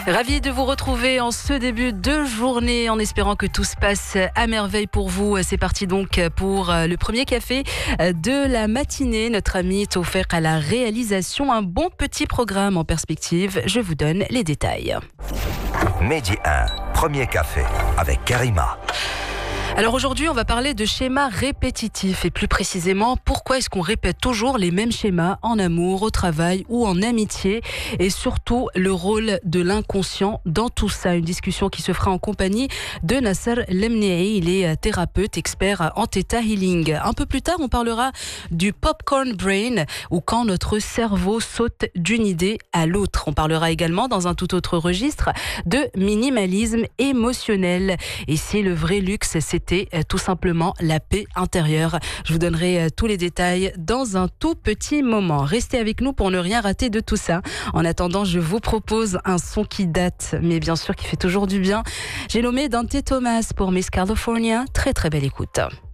Ravi de vous retrouver en ce début de journée en espérant que tout se passe à merveille pour vous. C'est parti donc pour le premier café de la matinée. Notre ami Tawfik à la réalisation. Un bon petit programme en perspective. Je vous donne les détails. Midi 1, premier café avec Karima. Alors aujourd'hui, on va parler de schémas répétitifs et plus précisément, pourquoi est-ce qu'on répète toujours les mêmes schémas en amour, au travail ou en amitié et surtout le rôle de l'inconscient dans tout ça. Une discussion qui se fera en compagnie de Nasser Lemnei. Il est thérapeute, expert en Theta Healing. Un peu plus tard, on parlera du popcorn brain ou quand notre cerveau saute d'une idée à l'autre. On parlera également dans un tout autre registre de minimalisme émotionnel. Et si le vrai luxe, c'était tout simplement la paix intérieure. Je vous donnerai tous les détails dans un tout petit moment. Restez avec nous pour ne rien rater de tout ça. En attendant, je vous propose un son qui date, mais bien sûr qui fait toujours du bien. J'ai nommé Dante Thomas pour Miss California. Très très belle écoute.